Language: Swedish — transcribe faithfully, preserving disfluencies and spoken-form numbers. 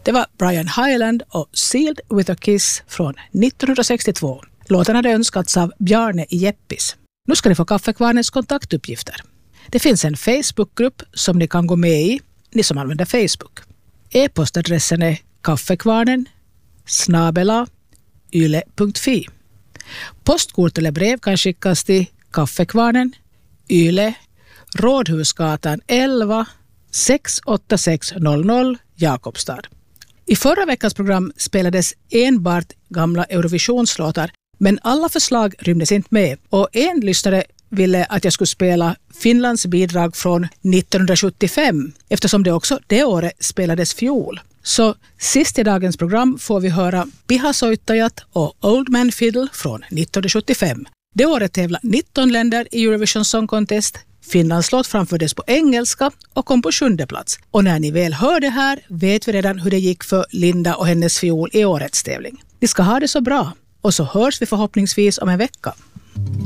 Det var Brian Hyland och Sealed with a Kiss från nittonhundrasextiotvå. Låten hade önskats av Bjarne i Jeppis. Nu ska ni få Kaffekvarnens kontaktuppgifter. Det finns en Facebookgrupp som ni kan gå med i, ni som använder Facebook. E-postadressen är kaffekvarnen snabela yle punkt fi. Postkort eller brev kan skickas till Kaffekvarnen, Yle, Rådhusgatan elva sex åtta sex noll noll, Jakobstad. I förra veckans program spelades enbart gamla Eurovisionslåtar, men alla förslag rymdes inte med. Och en lyssnare ville att jag skulle spela Finlands bidrag från nittonhundrasjuttiofem, eftersom det också det året spelades fiol. Så sist i dagens program får vi höra Piha Soittajat och Old Man Fiddle från nittonhundrasjuttiofem. Det året tävlar nitton länder i Eurovision Song Contest. Finlands låt framfördes på engelska och kom på sjunde plats. Och när ni väl hör det här vet vi redan hur det gick för Linda och hennes fiol i årets tävling. Ni ska ha det så bra och så hörs vi förhoppningsvis om en vecka.